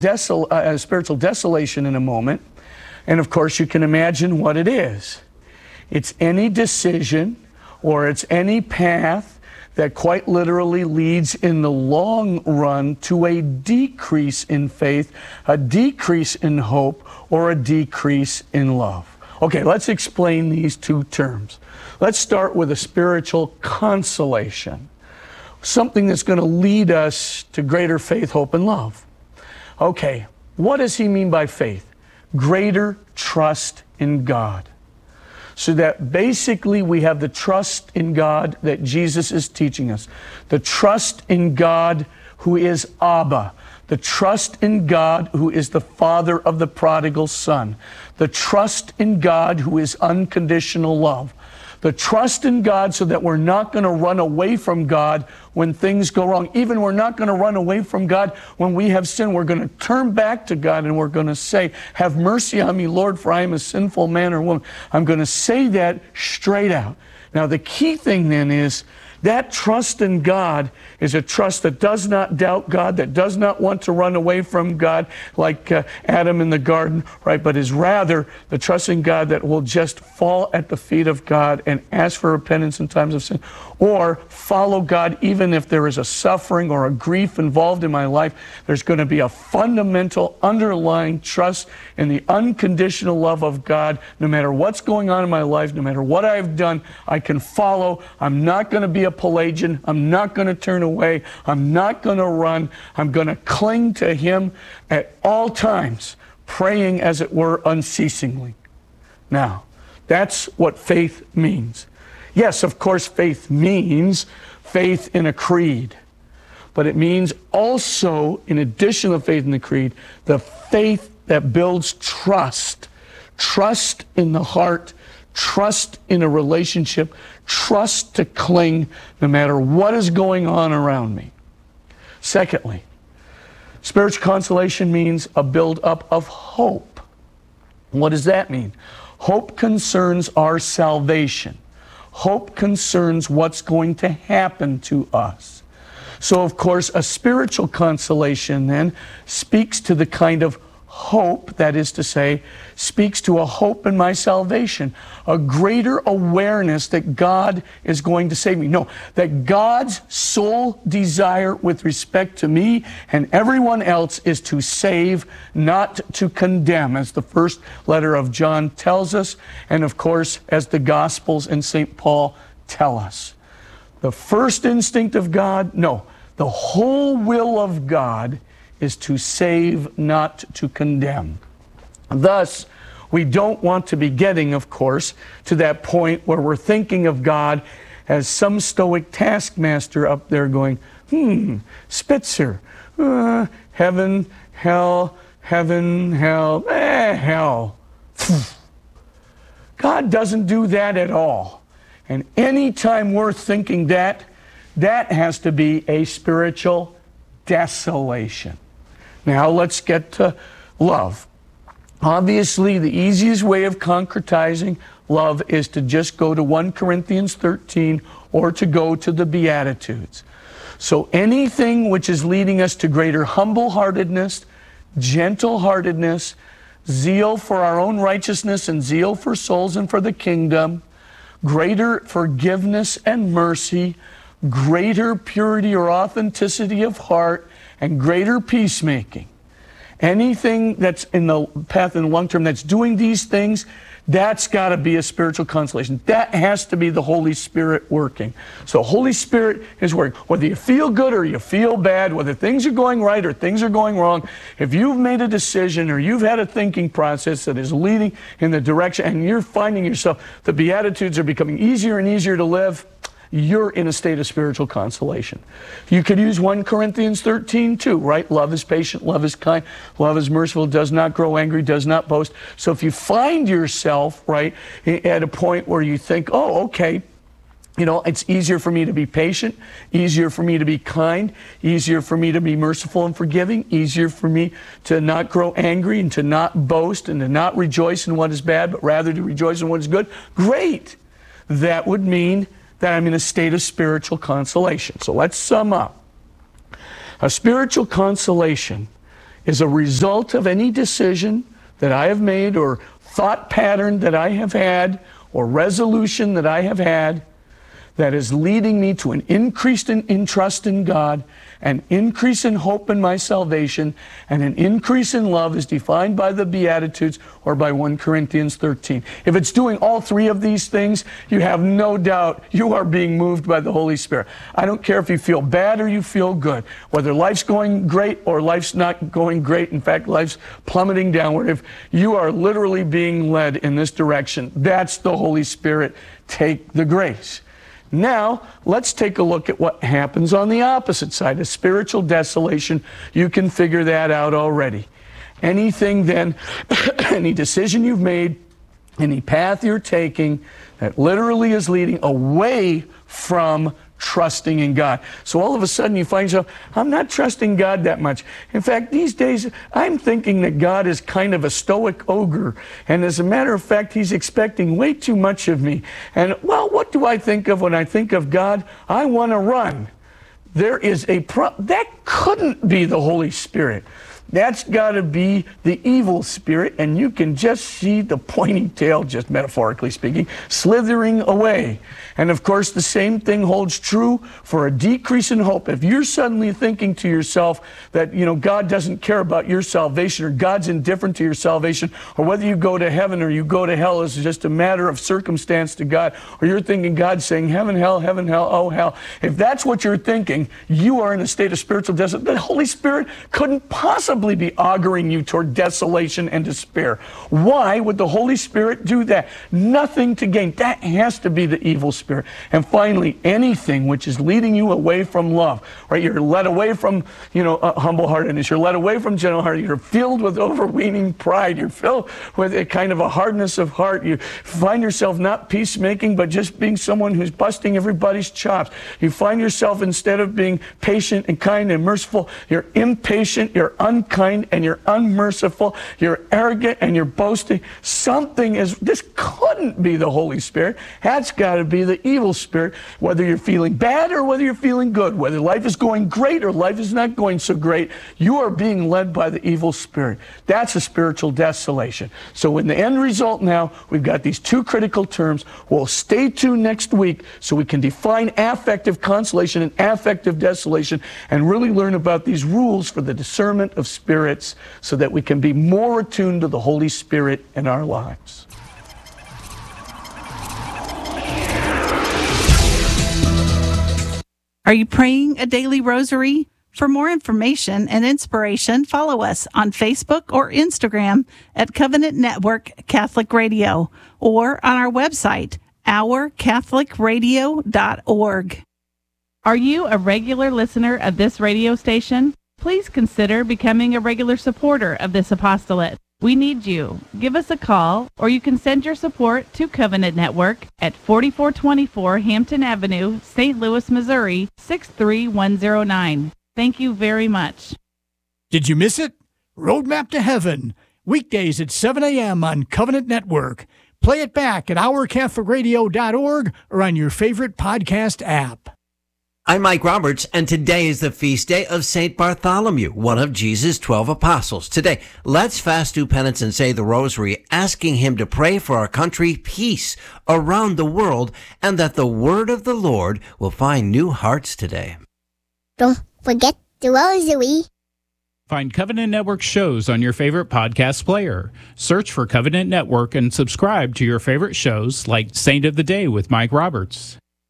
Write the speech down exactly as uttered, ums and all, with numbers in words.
desol uh, spiritual desolation in a moment. And of course, you can imagine what it is. It's any decision or it's any path that quite literally leads in the long run to a decrease in faith, a decrease in hope, or a decrease in love. Okay, let's explain these two terms. Let's start with a spiritual consolation, something that's going to lead us to greater faith, hope, and love. Okay, what does he mean by faith? Greater trust in God. So that basically we have the trust in God that Jesus is teaching us. The trust in God who is Abba. The trust in God who is the Father of the prodigal son. The trust in God who is unconditional love. The trust in God so that we're not going to run away from God when things go wrong. Even we're not going to run away from God when we have sinned. We're going to turn back to God and we're going to say, have mercy on me, Lord, for I am a sinful man or woman. I'm going to say that straight out. Now, the key thing then is that trust in God is a trust that does not doubt God, that does not want to run away from God like uh, Adam in the garden, right? But is rather the trust in God that will just fall at the feet of God and ask for repentance in times of sin, or follow God even if there is a suffering or a grief involved in my life. There's going to be a fundamental underlying trust in the unconditional love of God. No matter what's going on in my life, no matter what I've done, I can follow. I'm not going to be a Pelagian. I'm not going to turn away. I'm not going to run. I'm going to cling to Him at all times, praying as it were unceasingly. Now, that's what faith means. Yes, of course, faith means faith in a creed. But it means also, in addition to faith in the creed, the faith that builds trust. Trust in the heart, trust in a relationship, trust to cling no matter what is going on around me. Secondly, spiritual consolation means a build-up of hope. What does that mean? Hope concerns our salvation. Hope concerns what's going to happen to us. So, of course, a spiritual consolation then speaks to the kind of hope, that is to say, speaks to a hope in my salvation, a greater awareness that God is going to save me. No, that God's sole desire with respect to me and everyone else is to save, not to condemn, as the first letter of John tells us, and of course, as the Gospels and Saint Paul tell us. The first instinct of God, no, the whole will of God is to save, not to condemn. Thus, we don't want to be getting, of course, to that point where we're thinking of God as some stoic taskmaster up there going, hmm, Spitzer, uh, heaven, hell, heaven, hell, eh, hell. God doesn't do that at all. And any time we're thinking that, that has to be a spiritual desolation. Now let's get to love. Obviously, the easiest way of concretizing love is to just go to First Corinthians thirteen or to go to the Beatitudes. So anything which is leading us to greater humble-heartedness, gentle-heartedness, zeal for our own righteousness and zeal for souls and for the kingdom, greater forgiveness and mercy, greater purity or authenticity of heart, and greater peacemaking. Anything that's in the path in the long term that's doing these things, that's got to be a spiritual consolation. That has to be the Holy Spirit working. So Holy Spirit is working. Whether you feel good or you feel bad, whether things are going right or things are going wrong, if you've made a decision or you've had a thinking process that is leading in the direction and you're finding yourself, the Beatitudes are becoming easier and easier to live, you're in a state of spiritual consolation. You could use First Corinthians thirteen too, right? Love is patient, love is kind, love is merciful, does not grow angry, does not boast. So if you find yourself, right, at a point where you think, oh, okay, you know, it's easier for me to be patient, easier for me to be kind, easier for me to be merciful and forgiving, easier for me to not grow angry and to not boast and to not rejoice in what is bad, but rather to rejoice in what is good. Great. That would mean that I'm in a state of spiritual consolation. So let's sum up. A spiritual consolation is a result of any decision that I have made or thought pattern that I have had or resolution that I have had that is leading me to an increase in, in trust in God, an increase in hope in my salvation, and an increase in love as defined by the Beatitudes or by First Corinthians thirteen. If it's doing all three of these things, you have no doubt you are being moved by the Holy Spirit. I don't care if you feel bad or you feel good, whether life's going great or life's not going great. In fact, life's plummeting downward. If you are literally being led in this direction, that's the Holy Spirit. Take the grace. Now, let's take a look at what happens on the opposite side, a spiritual desolation. You can figure that out already. Anything then, any decision you've made, any path you're taking that literally is leading away from trusting in God. So all of a sudden you find yourself, I'm not trusting God that much. In fact, these days I'm thinking that God is kind of a stoic ogre. And as a matter of fact, he's expecting way too much of me. And well, what do I think of when I think of God? I want to run. There is a pro- that couldn't be the Holy Spirit. That's got to be the evil spirit, and you can just see the pointy tail, just metaphorically speaking, slithering away. And of course, the same thing holds true for a decrease in hope. If you're suddenly thinking to yourself that, you know, God doesn't care about your salvation, or God's indifferent to your salvation, or whether you go to heaven or you go to hell is just a matter of circumstance to God, or you're thinking God's saying heaven, hell, heaven, hell, oh, hell. If that's what you're thinking, you are in a state of spiritual desolation. The Holy Spirit couldn't possibly be auguring you toward desolation and despair. Why would the Holy Spirit do that? Nothing to gain. That has to be the evil spirit. And finally, anything which is leading you away from love, right? You're led away from, you know, uh, humble-heartedness. You're led away from gentle-hearted. You're filled with overweening pride. You're filled with a kind of a hardness of heart. You find yourself not peacemaking, but just being someone who's busting everybody's chops. You find yourself, instead of being patient and kind and merciful, you're impatient, you're unkind, and you're unmerciful, you're arrogant, and you're boasting. Something is, this couldn't be the Holy Spirit. That's got to be the evil spirit, whether you're feeling bad or whether you're feeling good, whether life is going great or life is not going so great, you are being led by the evil spirit. That's a spiritual desolation. So in the end result now, we've got these two critical terms. We'll stay tuned next week so we can define affective consolation and affective desolation and really learn about these rules for the discernment of spirits so that we can be more attuned to the Holy Spirit in our lives. Are you praying a daily rosary? For more information and inspiration, follow us on Facebook or Instagram at Covenant Network Catholic Radio or on our website, our catholic radio dot org. Are you a regular listener of this radio station? Please consider becoming a regular supporter of this apostolate. We need you. Give us a call, or you can send your support to Covenant Network at forty-four twenty-four Hampton Avenue, Saint Louis, Missouri, six three one zero nine. Thank you very much. Did you miss it? Roadmap to Heaven, weekdays at seven a.m. on Covenant Network. Play it back at our catholic radio dot org or on your favorite podcast app. I'm Mike Roberts, and today is the feast day of Saint Bartholomew, one of Jesus' twelve apostles. Today, let's fast, do penance, and say the rosary, asking him to pray for our country, peace around the world, and that the word of the Lord will find new hearts today. Don't forget the rosary. Find Covenant Network shows on your favorite podcast player. Search for Covenant Network and subscribe to your favorite shows like Saint of the Day with Mike Roberts.